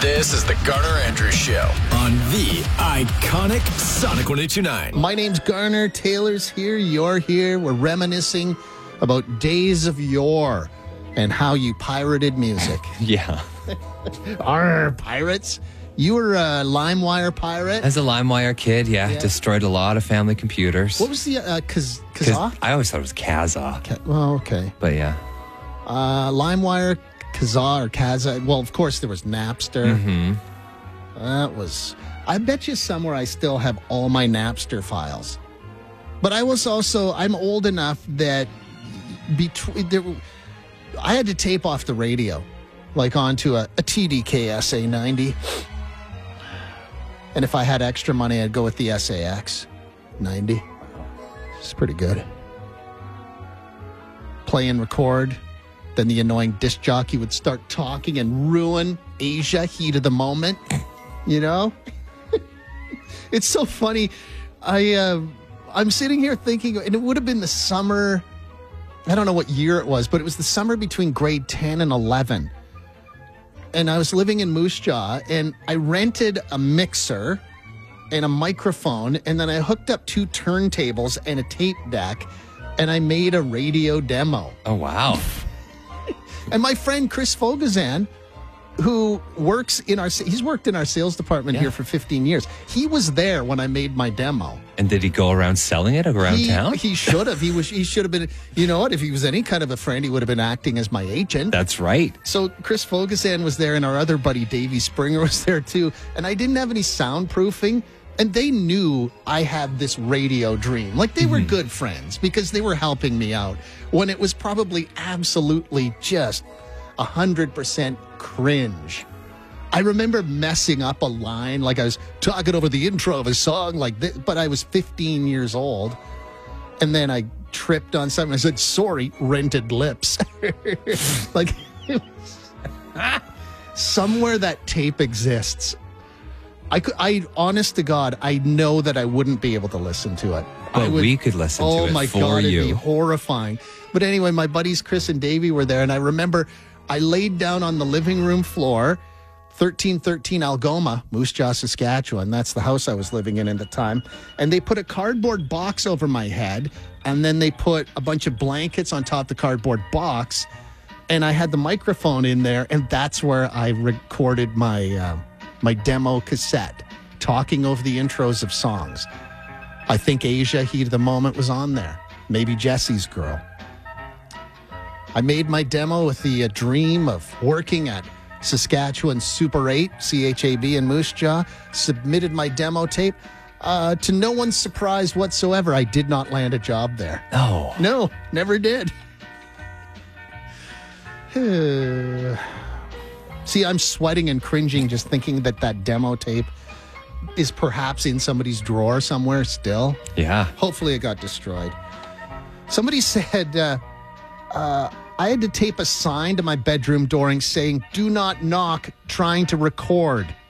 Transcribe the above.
This is the Garner Andrews Show on the iconic Sonic 102.9. My name's Garner. Taylor's here. You're here. We're reminiscing about days of yore and how you pirated music. Yeah. Arr, pirates. You were a LimeWire pirate? As a LimeWire kid, yeah, destroyed a lot of family computers. What was the Kazaa? I always thought it was Kazaa. Well, okay. But yeah. LimeWire, Kazaa or Kazaa. Well, of course, there was Napster. Mm-hmm. That was... I bet you somewhere I still have all my Napster files. But I was also... I'm old enough that I had to tape off the radio, like onto a TDK SA90. And if I had extra money, I'd go with the SAX 90. It's pretty good. Play and record. Then the annoying disc jockey would start talking and ruin Asia, heat of the moment. You know? It's so funny. I'm sitting here thinking, and it would have been the summer, I don't know what year it was, but it was the summer between grade 10 and 11. And I was living in Moose Jaw, and I rented a mixer and a microphone, and then I hooked up 2 turntables and a tape deck, and I made a radio demo. Oh, wow. And my friend Chris Fogazan, who works in he's worked in our sales department here for 15 years. He was there when I made my demo. And did he go around selling it around town? He should have. He should have been, you know what? If he was any kind of a friend, he would have been acting as my agent. That's right. So Chris Fogazan was there, and our other buddy, Davey Springer, was there too. And I didn't have any soundproofing. And they knew I had this radio dream. Like, they were good friends because they were helping me out when it was probably absolutely just 100% cringe. I remember messing up a line, like I was talking over the intro of a song like this, but I was 15 years old. And then I tripped on something. I said, sorry, rented lips. Like, somewhere that tape exists. I honest to God, I know that I wouldn't be able to listen to it. But we could listen to it for you. Oh my God, it'd be horrifying. But anyway, my buddies Chris and Davey were there, and I remember I laid down on the living room floor, 1313 Algoma, Moose Jaw, Saskatchewan. That's the house I was living in at the time. And they put a cardboard box over my head, and then they put a bunch of blankets on top of the cardboard box, and I had the microphone in there, and that's where I recorded my demo cassette, talking over the intros of songs. I think Asia, Heat of the Moment was on there. Maybe Jesse's Girl. I made my demo with the dream of working at Saskatchewan Super 8, CHAB in Moose Jaw. Submitted my demo tape. To no one's surprise whatsoever, I did not land a job there. Oh. No, never did. See, I'm sweating and cringing just thinking that demo tape is perhaps in somebody's drawer somewhere still. Yeah. Hopefully it got destroyed. Somebody said I had to tape a sign to my bedroom door saying, do not knock, trying to record.